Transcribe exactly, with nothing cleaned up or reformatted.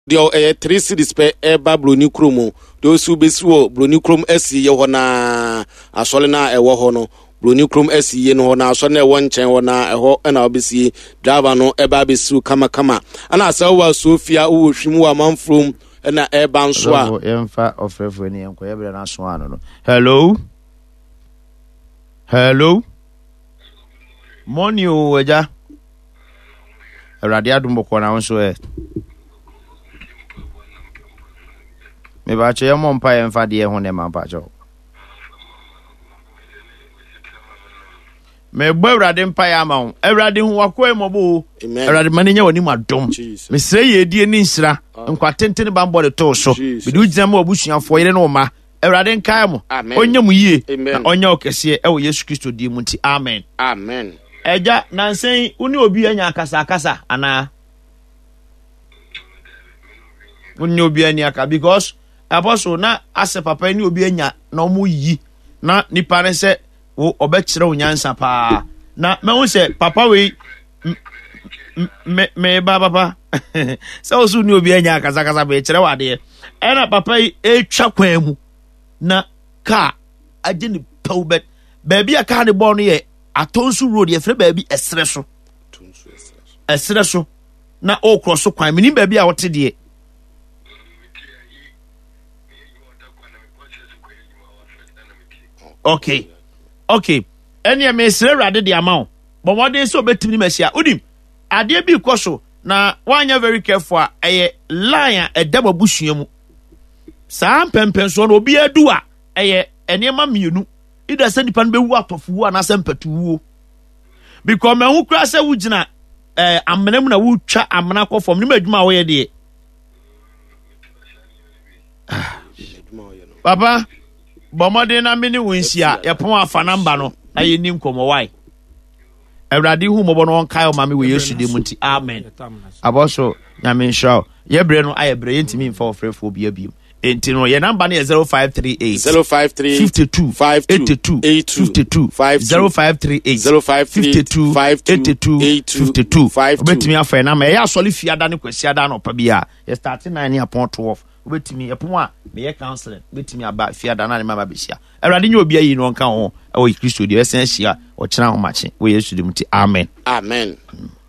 the eh three cities per eba broni kromo those who be so broni krom esi ye ho na asole na ewo ho no broni krom esi ye no na asole na ewo nchen ho na eho na obesi driver no eba besu kama kama ana asawa Sofia wo hwimu wa manfrom na eba nso a emfa ofrefo ni enko ye bre na so ano no. Hello hello morning o eja Awurade adom boko na wonso e me ba che yemo mpa ye mfa de ho ne ma mpa cho me gbo Awurade mpa ya ma ho Awurade hu wakoe mobo Awurade mane nya wani madom me sre ye die ni nsira nkwa tenten ba mbo de to so me du gyina ma obusuafo yere no ma Awurade nkae mo onye mu yie na onye okese e wo Yesu Kristo di mu nti amen amen. Eja nansen uni obi anya akasa akasa ana uni obi anya aka because apostle na ase papa ni obi anya na omo yi na nipa ne se wo obekire onyansa pa na me hu se papa we me me ba papa se osu ni obi anya akasa akasa be kire wade e na papa e twa kwan mu na ka age ni pawbet baby aka ne bo no ye Atonsu road ye fre baby esre so atonsu esre esre so na o cross kwan mini baby a wote de okay okay ene me esre rade de amount but what dey so betimi mesia udim ade bi koso na wanya very careful a eye line a edaba busua mu saa pempen so na obi adu a eye enema mienu ida se nipa no bewu atofu ana se mpatuwo because me hu kra se wugina eh amena mu na wutwa amena kofom ni madwuma wo ye de papa bomode na mini wonsia ye pon afa namba no aye ni nkomo wai Awurade hu mo bono onkai o mame we Yesu de muti amen aboso nyame nshaw ye bre no aye bre yentimi mfa ofrefo bia bia enti no ye number na zero five three eight zero five three fifty-two eighty-two fifty-two zero five three eight fifty-two eighty-two fifty-two obetimi afa na ma ye asole fiada ne kwasiada na opa bia ye start nine upon twelve obetimi epon a me ye counseling obetimi aba fiada na ne mama besia Awurade nye obi ayi no nka ho e wo Kristo de esen hia o kira ho mache wo Yesu de muti amen amen.